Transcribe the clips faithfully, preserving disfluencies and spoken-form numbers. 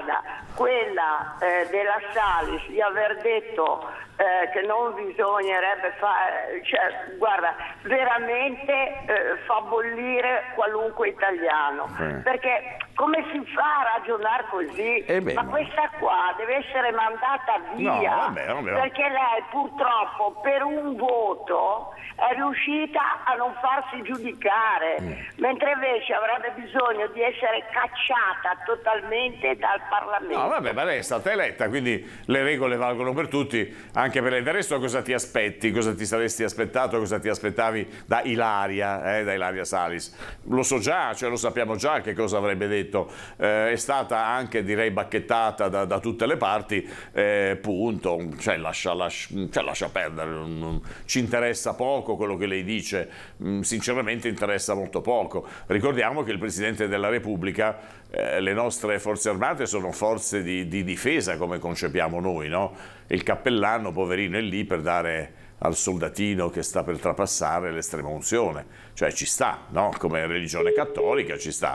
guarda, quella eh, della Salis di aver detto eh, che non bisognerebbe fare, cioè, guarda, veramente eh, fa bollire qualunque italiano, eh. perché come si fa a ragionare così? Eh beh, ma ma... questa qua deve essere mandata via, no, vabbè, vabbè, vabbè. perché lei purtroppo per un voto è riuscita a non farsi giudicare, mm. mentre invece avrebbe bisogno di essere cacciata totalmente dal Parlamento. No, vabbè, ma lei è stata eletta, quindi le regole valgono per tutti, anche per lei. Del resto cosa ti aspetti? Cosa ti saresti aspettato? Cosa ti aspettavi da Ilaria, eh, da Ilaria Salis? Lo so già, cioè lo sappiamo già che cosa avrebbe detto. Eh, è stata anche, direi, bacchettata da, da tutte le parti, eh, punto. Cioè lascia, lascia, cioè lascia perdere, non, ci interessa poco quello che lei dice, sinceramente interessa molto poco. Ricordiamo che il Presidente della Repubblica, eh, le nostre forze armate sono forze di, di difesa come concepiamo noi, no? Il cappellano poverino è lì per dare al soldatino che sta per trapassare l'estrema unzione, cioè ci sta, no? Come religione cattolica ci sta.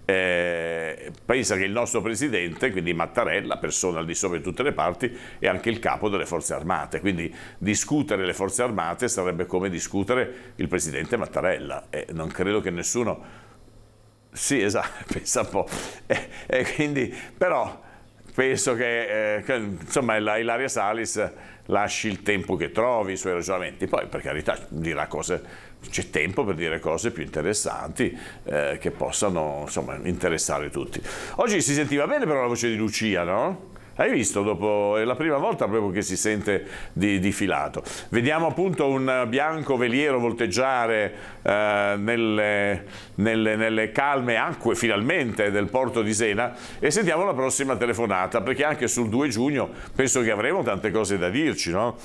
Eh, pensa che il nostro presidente, quindi Mattarella, persona al di sopra di tutte le parti, è anche il capo delle forze armate, quindi discutere le forze armate sarebbe come discutere il presidente Mattarella, e non credo che nessuno, sì esatto, pensa un po', e, e quindi però penso che, eh, che insomma Ilaria Salis lasci il tempo che trovi i suoi ragionamenti, poi per carità dirà cose, c'è tempo per dire cose più interessanti, eh, che possano insomma interessare tutti. Oggi si sentiva bene però la voce di Lucia, no? Hai visto? Dopo è la prima volta proprio che si sente di, di filato. Vediamo appunto un bianco veliero volteggiare eh, nelle, nelle, nelle calme acque finalmente del porto di Sena, e sentiamo la prossima telefonata, perché anche sul due giugno penso che avremo tante cose da dirci, no?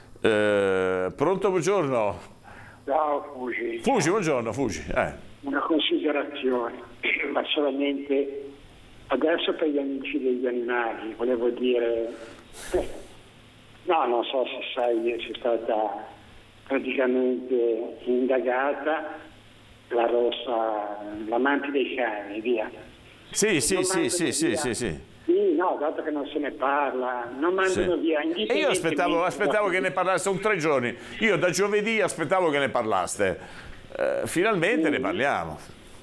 Eh, pronto, buongiorno. Ciao Fugi. Fugi, buongiorno Fugi. Eh. Una considerazione, ma solamente adesso per gli amici degli animali, volevo dire, eh, no, non so se sai, c'è stata praticamente indagata la rossa, l'amante dei cani, via. Sì, sì, sì, sì, sì, sì, sì. Sì, no, dato che non se ne parla, non mandano sì. via. E io aspettavo, aspettavo che ne parlaste, sono tre giorni, io da giovedì aspettavo che ne parlaste, eh, finalmente sì. ne parliamo.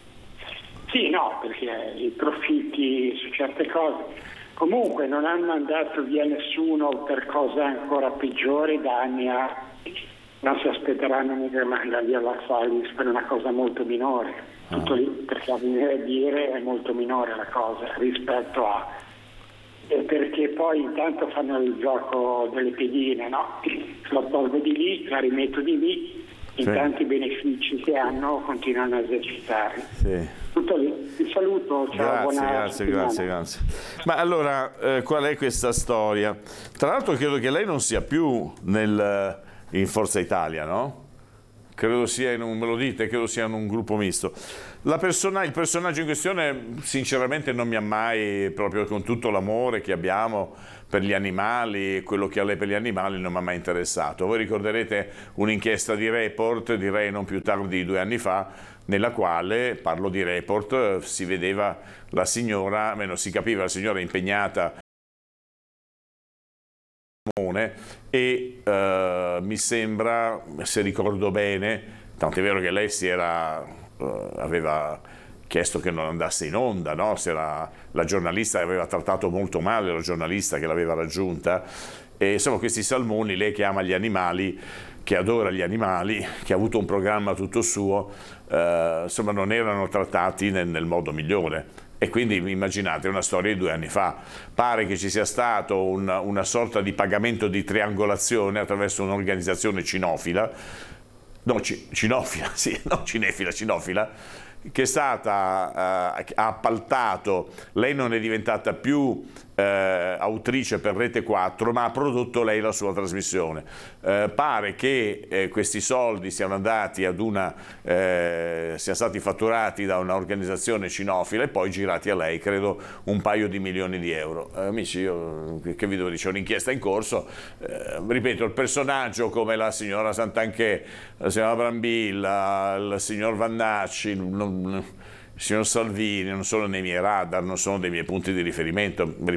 Sì, no, perché i profitti su certe cose, comunque non hanno mandato via nessuno per cose ancora peggiori da anni a non si aspetteranno mica che manda via la Salis per una cosa molto minore, tutto lì, perché a venire a dire è molto minore la cosa rispetto a... E perché poi intanto fanno il gioco delle pedine, no? La tolgo di lì, la rimetto di lì, intanto sì. i benefici che hanno continuano a esercitare. Sì. Tutto lì, ti saluto, ciao, grazie, buona grazie, settimana. grazie, grazie. Ma allora, eh, qual è questa storia? Tra l'altro credo che lei non sia più nel, in Forza Italia, no? Credo sia in un, me lo dite, credo sia in un gruppo misto. La persona, il personaggio in questione sinceramente non mi ha mai, proprio con tutto l'amore che abbiamo per gli animali, quello che ha lei per gli animali non mi ha mai interessato. Voi ricorderete un'inchiesta di Report, direi non più tardi di due anni fa, nella quale, parlo di Report, si vedeva la signora, meno si capiva la signora impegnata e eh, mi sembra, se ricordo bene, tant'è vero che lei si era, eh, aveva chiesto che non andasse in onda, no? Se era, la giornalista aveva trattato molto male la giornalista che l'aveva raggiunta, e insomma questi salmoni, lei che ama gli animali, che adora gli animali, che ha avuto un programma tutto suo, eh, insomma non erano trattati nel, nel modo migliore. E quindi immaginate una storia di due anni fa, pare che ci sia stato un, una sorta di pagamento di triangolazione attraverso un'organizzazione cinofila, no ci, cinofila, sì, no cinefila, cinofila, che è stata, eh, ha appaltato, lei non è diventata più eh, autrice per Rete quattro, ma ha prodotto lei la sua trasmissione. Eh, pare che eh, questi soldi siano andati ad una, eh, siano stati fatturati da un'organizzazione cinofila e poi girati a lei, credo un paio di milioni di euro. Eh, amici, io che vi devo dire, c'è un'inchiesta in corso, eh, ripeto, il personaggio come la signora Santanchè, la signora Brambilla, il signor Vannacci, non, il signor Salvini non sono nei miei radar, non sono dei miei punti di riferimento.